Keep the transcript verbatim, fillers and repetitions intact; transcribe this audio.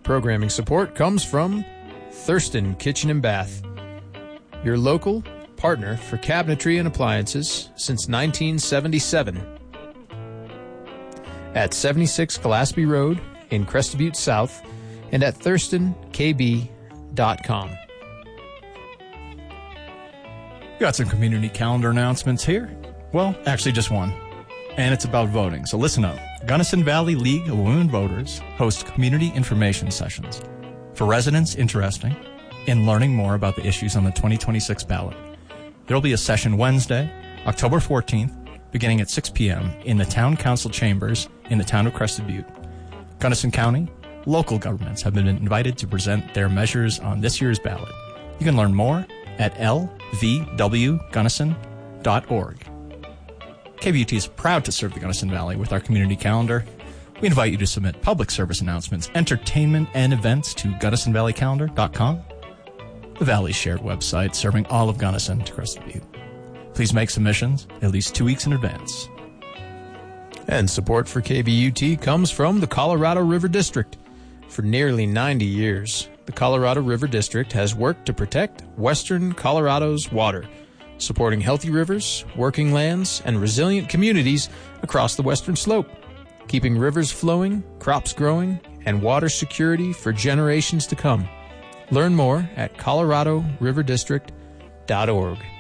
Programming support comes from Thurston Kitchen and Bath, your local partner for cabinetry and appliances since nineteen seventy-seven. At seventy-six Gillespie Road in Crested Butte South and at thurston k b dot com. Got some community calendar announcements here. Well, actually just one. And it's about voting, so listen up. Gunnison Valley League of Women Voters hosts community information sessions for residents interested in learning more about the issues on the twenty twenty-six ballot. There will be a session Wednesday, October fourteenth, beginning at six p.m. in the Town Council Chambers in the town of Crested Butte. Gunnison County, local governments have been invited to present their measures on this year's ballot. You can learn more at l v w gunnison dot org. K V U T is proud to serve the Gunnison Valley with our community calendar. We invite you to submit public service announcements, entertainment, and events to gunnison valley calendar dot com, the Valley's shared website serving all of Gunnison to Crested Butte. Please make submissions at least two weeks in advance. And support for K V U T comes from the Colorado River District. For nearly ninety years, the Colorado River District has worked to protect Western Colorado's water, supporting healthy rivers, working lands, and resilient communities across the western slope, keeping rivers flowing, crops growing, and water security for generations to come. Learn more at colorado river district dot org.